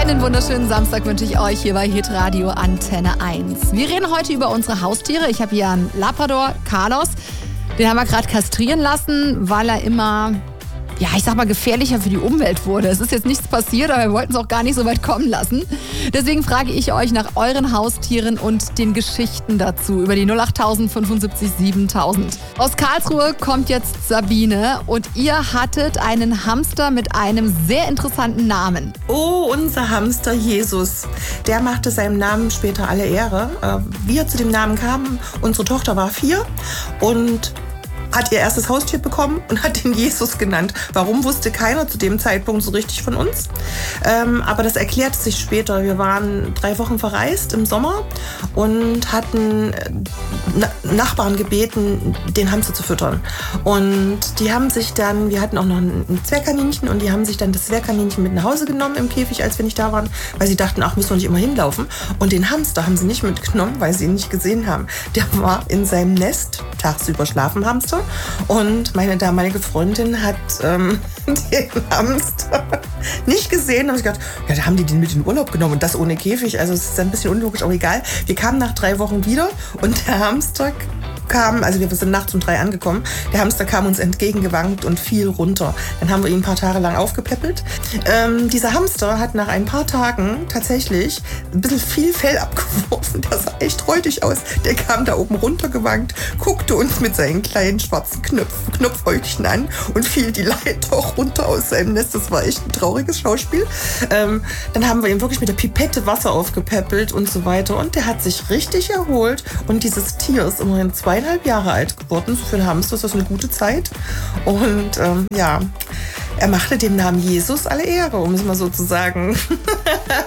Einen wunderschönen Samstag wünsche ich euch hier bei Hitradio Antenne 1. Wir reden heute über unsere Haustiere. Ich habe hier einen Labrador, Carlos. Den haben wir gerade kastrieren lassen, weil er immer, ja, ich sag mal, gefährlicher für die Umwelt wurde. Es ist jetzt nichts passiert, aber wir wollten es auch gar nicht so weit kommen lassen. Deswegen frage ich euch nach euren Haustieren und den Geschichten dazu über die 08000 75 7000. Aus Karlsruhe kommt jetzt Sabine und ihr hattet einen Hamster mit einem sehr interessanten Namen. Oh, unser Hamster Jesus. Der machte seinem Namen später alle Ehre. Wie er zu dem Namen kam, unsere Tochter war 4 und hat ihr erstes Haustier bekommen und hat ihn Jesus genannt. Warum, wusste keiner zu dem Zeitpunkt so richtig von uns. Aber das erklärte sich später. Wir waren 3 Wochen verreist im Sommer und hatten Nachbarn gebeten, den Hamster zu füttern. Und die haben sich dann, wir hatten auch noch ein Zwergkaninchen und die haben sich dann das Zwergkaninchen mit nach Hause genommen im Käfig, als wir nicht da waren, weil sie dachten, ach, müssen wir nicht immer hinlaufen. Und den Hamster haben sie nicht mitgenommen, weil sie ihn nicht gesehen haben. Der war in seinem Nest, tagsüber schlafen Hamster. Und meine damalige Freundin hat den Hamster nicht gesehen. Da habe ich gedacht, ja, da haben die den mit in den Urlaub genommen und das ohne Käfig. Also es ist ein bisschen unlogisch, aber egal. Wir kamen nach 3 Wochen wieder und der Hamster kam, also wir sind nachts um 3 angekommen, der Hamster kam uns entgegengewankt und fiel runter. Dann haben wir ihn ein paar Tage lang aufgepäppelt. Dieser Hamster hat nach ein paar Tagen tatsächlich ein bisschen viel Fell abgeworfen. Der sah echt räudig aus. Der kam da oben runtergewankt, guckte uns mit seinen kleinen schwarzen Knopfäugchen an und fiel die Leiter auch runter aus seinem Nest. Das war echt ein trauriges Schauspiel. Dann haben wir ihn wirklich mit der Pipette Wasser aufgepäppelt und so weiter. Und der hat sich richtig erholt. Und dieses Tier ist immerhin 2,5 Jahre alt geworden. Für einen Hamster ist das eine gute Zeit. Und ja, er machte dem Namen Jesus alle Ehre, um es mal so zu sagen.